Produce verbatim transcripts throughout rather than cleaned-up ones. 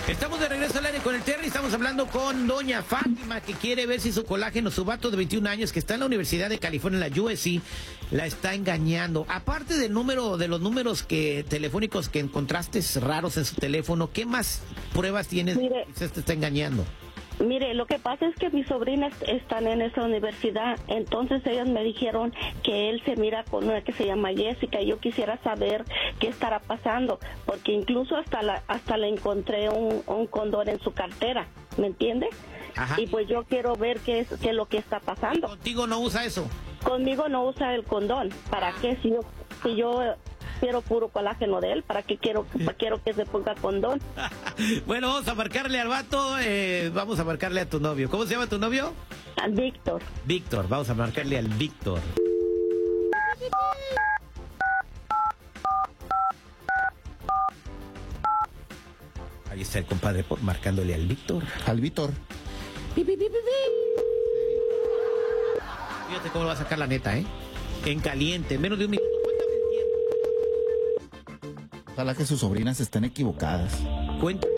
Estamos de regreso al aire con el Terry. Estamos hablando con doña Fátima, que quiere ver si su colágeno, su vato de veintiún años, que está en la Universidad de California, en la U S C, la está engañando. Aparte del número, de los números que telefónicos que encontraste raros en su teléfono, ¿qué más pruebas tienes Mire, que se te está engañando? Mire, lo que pasa es que mis sobrinas están en esa universidad, entonces ellas me dijeron que él se mira con una que se llama Jessica, y yo quisiera saber qué estará pasando, porque incluso hasta la hasta le encontré un, un condón en su cartera, ¿me entiende? Ajá. Y pues yo quiero ver qué es, qué es lo que está pasando. ¿Contigo no usa eso? Conmigo no usa el condón, ¿para qué? Si yo, si yo quiero puro colágeno de él, ¿para qué quiero, quiero que se ponga condón? Bueno, vamos a marcarle al vato, eh, vamos a marcarle a tu novio. ¿Cómo se llama tu novio? A Víctor. Víctor, vamos a marcarle al Víctor. Ahí está el compadre marcándole al Víctor. Al Víctor. Fíjate cómo lo va a sacar la neta, ¿eh? En caliente, menos de un minuto. Cuéntame el tiempo. Ojalá que sus sobrinas estén equivocadas. Cuéntame.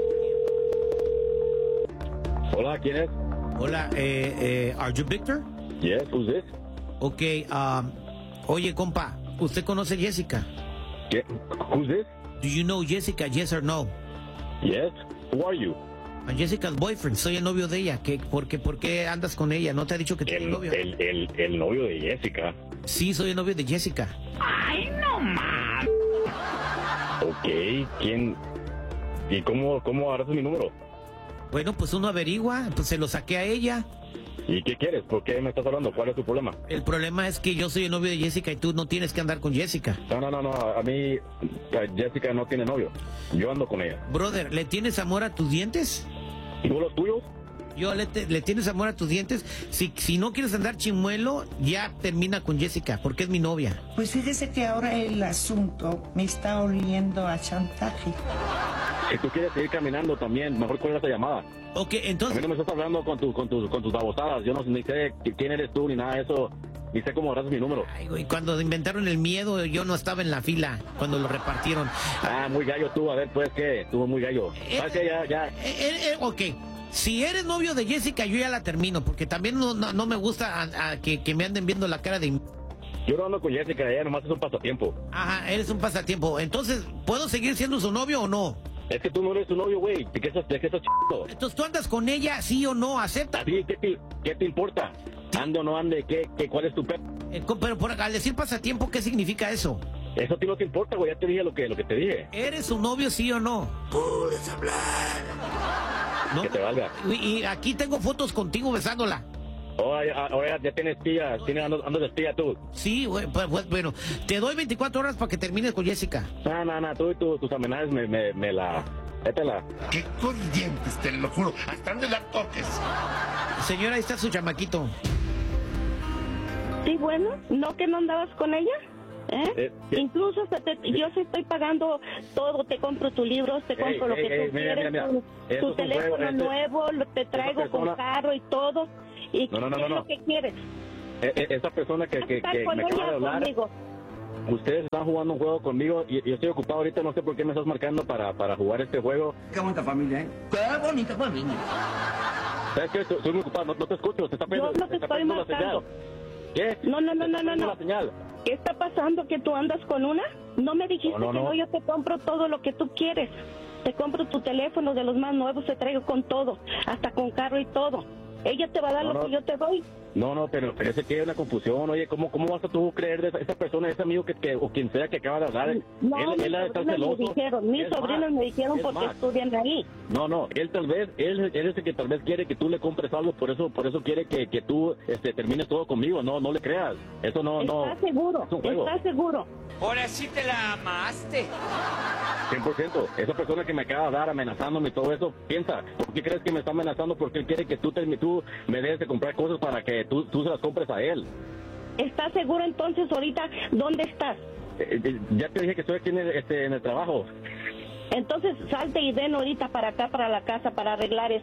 Hola, ¿quién es? Hola, eh, eh, ¿are you Victor? Yes, who's this? Ok, um, oye, compa, ¿usted conoce a Jessica? ¿Qué? Who's this? Do you know Jessica, yes or no? Yes, who are you? I'm Jessica's boyfriend, soy el novio de ella. ¿Qué, por, qué, ¿Por qué andas con ella? ¿No te ha dicho que tienes El, novio? el, el, el novio de Jessica. Sí, soy el novio de Jessica. Ay, no más. Ok, ¿quién? ¿Y cómo, cómo agarras mi número? Bueno, pues uno averigua, pues se lo saqué a ella. ¿Y qué quieres? ¿Por qué me estás hablando? ¿Cuál es tu problema? El problema es que yo soy el novio de Jessica y tú no tienes que andar con Jessica. No, no, no, no, a mí Jessica no tiene novio. Yo ando con ella. Brother, ¿le tienes amor a tus dientes? ¿Y tú los tuyos? Yo le, te- le tienes amor a tus dientes. Si, si no quieres andar chimuelo, ya termina con Jessica, porque es mi novia. Pues fíjese que ahora el asunto me está oliendo a chantaje. Si tú quieres seguir caminando también, mejor cuelga esa llamada. Ok, A mí entonces... no me estás hablando con, tu, con, tus, con tus babosadas. Yo no ni sé quién eres tú ni nada de eso. Ni sé cómo agarras mi número. Ay, güey, cuando inventaron el miedo, yo no estaba en la fila, cuando lo repartieron. Ah, muy gallo tú. A ver, pues, ¿qué? Tú muy gallo. ¿Sabes qué? Ya, ya. Eh, eh, eh, ok, si eres novio de Jessica, yo ya la termino, porque también no, no, no me gusta a- a que, que me anden viendo la cara de... Yo no ando con Jessica, ella nomás es un pasatiempo. Ajá, eres un pasatiempo. Entonces, ¿puedo seguir siendo su novio o no? Es que tú no eres su novio, güey. ¿De qué estás, de qué estás chido? Entonces, ¿tú andas con ella, sí o no? ¿Acepta? ¿A ti qué te, qué te importa? ¿Ande o no ande? ¿Qué, qué, ¿Cuál es tu pe...? Eh, co- pero por, al decir pasatiempo, ¿qué significa eso? Eso a ti no te importa, güey. Ya te dije lo que, lo que te dije. ¿Eres su novio, sí o no? Puedes hablar. ¿No? Que te valga. Y, y aquí tengo fotos contigo besándola. Ahora, ya- ahora ya, ya tienes espía. Tienes, ando, ando de espía tú. Sí, güey, pues, pues, bueno, te doy veinticuatro horas para que termines con Jessica. No, no, no. Tú y tu- tus amenazas me, me, me la... Métela. Qué corrientes, te lo juro. Hasta donde la toques. Señora, ahí está su chamaquito. Sí, bueno, ¿no que no andabas con ella? ¿Eh? Eh, ¿qué? Incluso hasta te- yo sí estoy pagando todo, te compro tus libros, te compro Ey, lo ey, que ey, tú mira, quieres, mira, tu, mira. tu Eso es un teléfono juego, este- nuevo, lo- te traigo esa con persona- carro y todo. ¿Y No, no, no, qué no, es no. lo que quieres? Eh, eh, esa persona que, que, Estar que con me acaba ella de o hablar... conmigo. Ustedes están jugando un juego conmigo y yo estoy ocupado ahorita, no sé por qué me estás marcando para, para jugar este juego. Qué bonita familia, ¿eh? Qué bonita familia. ¿Sabes qué? Estoy, estoy muy ocupado, no, no te escucho, te está perdiendo, Yo no te está estoy perdiendo la señal. marcando. ¿Qué? No, no, no, Te no, está no, perdiendo no. la señal. ¿Qué está pasando? ¿Que tú andas con una? No me dijiste No, no, que no. no, yo te compro todo lo que tú quieres. Te compro tu teléfono de los más nuevos, te traigo con todo, hasta con carro y todo. Ella te va a dar No, lo no. que yo te doy. No, no, pero parece que hay una confusión. Oye, ¿cómo, cómo vas a tú creer de esa, esa persona, ese amigo que, que, o quien sea que acaba de hablar? No, él, mis él ha de estar sobrinas me celoso. dijeron, mis Es sobrinas más, me dijeron es porque más. estudian ahí. No, no, él tal vez, él, él es el que tal vez quiere que tú le compres algo, por eso, por eso quiere que, que tú este, termines todo conmigo. No, no le creas. Eso no, no. ¿Estás seguro? Es un juego. ¿Estás seguro? Ahora sí te la amaste. cien por ciento. Esa persona que me acaba de dar amenazándome y todo eso, piensa, ¿por qué crees que me está amenazando? Porque él quiere que tú, te, tú me des de comprar cosas para que tú, tú se las compres a él. ¿Estás seguro entonces ahorita dónde estás? Eh, eh, ya te dije que estoy aquí en el, este, en el trabajo. Entonces salte y ven ahorita para acá, para la casa, para arreglar esto.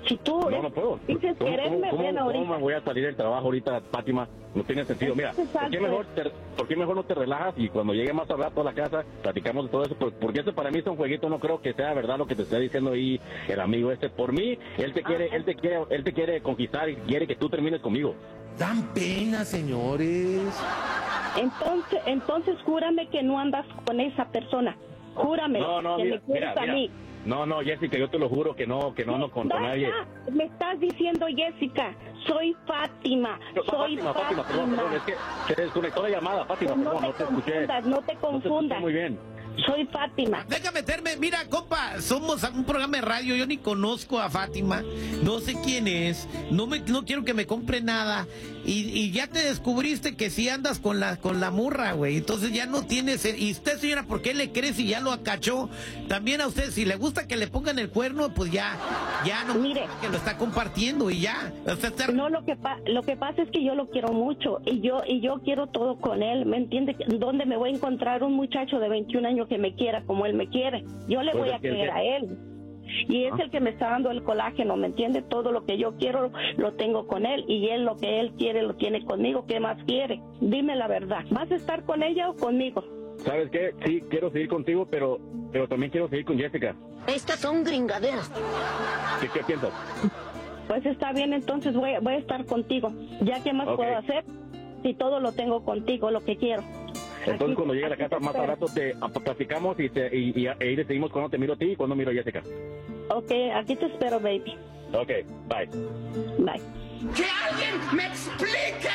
Si tú No, no puedo. dices ¿Cómo, quererme, cómo, ven cómo, ahorita. cómo me voy a salir del trabajo ahorita, Fátima? No tiene sentido. Mira, ¿por qué, mejor te, ¿por qué mejor no te relajas y cuando llegue más a rato a la casa platicamos de todo eso? Por- Porque eso para mí es un jueguito, no creo que sea verdad lo que te está diciendo ahí el amigo este. Por mí, él te quiere, él te quiere, él te quiere conquistar y quiere que tú termines conmigo. Dan pena, señores. Entonces, entonces júrame que no andas con esa persona. Júrame No, no, que mira, me quieres mira, a mira. mí. No, no, Jessica, yo te lo juro que no, que no, no con, con Ya, nadie. ya, me estás diciendo Jessica, soy Fátima, No, soy Fátima, Fátima. Fátima, perdón, perdón, es que se desconectó la llamada, Fátima, no perdón, te no te escuché. confundas, no te No te escuché confundas. muy bien. Soy Fátima. Deja meterme, mira, compa, somos un programa de radio, yo ni conozco a Fátima, no sé quién es, no me no quiero que me compre nada, y, y ya te descubriste que sí andas con la con la murra, güey, entonces ya no tienes, y usted, señora, ¿por qué le crees y ya lo acachó? También a usted, si le gusta que le pongan el cuerno, pues ya, ya no, Mire. que lo está compartiendo y ya, o sea, está- No, lo que pa- lo que pasa es que yo lo quiero mucho y yo y yo quiero todo con él, ¿me entiende? ¿Dónde me voy a encontrar un muchacho de veintiún años que me quiera como él me quiere? Yo le Pues voy es a que él creer que- a él. Y es Ah. el que me está dando el colágeno, ¿me entiende? Todo lo que yo quiero lo tengo con él y él lo que él quiere lo tiene conmigo. ¿Qué más quiere? Dime la verdad. ¿Vas a estar con ella o conmigo? ¿Sabes qué? Sí, quiero seguir contigo, pero, pero también quiero seguir con Jessica. Estas son gringaderas. ¿Qué, qué piensas? Pues está bien, entonces voy, voy a estar contigo. ¿Ya qué más Ok. puedo hacer? Si todo lo tengo contigo, lo que quiero. Entonces Aquí- cuando llegue a la aquí casa te más a espero. rato te a- platicamos y, te, y, y, ahí decidimos cuándo te miro a ti y cuándo miro a Jessica. Ok, aquí te espero, baby. Ok, bye. Bye. ¡Que alguien me explique!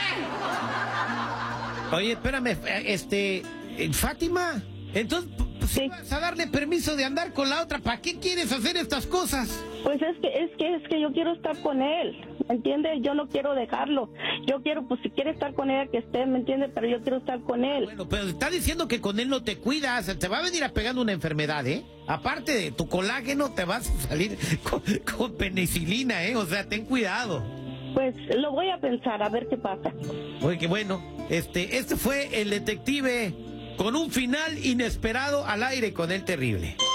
Oye, espérame, eh, este, eh, Fátima, entonces, p- si Sí. vas a darle permiso de andar con la otra, ¿para qué quieres hacer estas cosas? Pues es que, es que, es que yo quiero estar con él, ¿me entiendes? Yo no quiero dejarlo. Yo quiero, pues si quiere estar con ella, que esté, ¿me entiendes? Pero yo quiero estar con él. Bueno, pero está diciendo que con él no te cuidas, te va a venir a pegando una enfermedad, ¿eh? Aparte de tu colágeno, te vas a salir con, con penicilina, ¿eh? O sea, ten cuidado. Pues lo voy a pensar, a ver qué pasa. Oye, que bueno, este, este fue el detective con un final inesperado al aire con el terrible.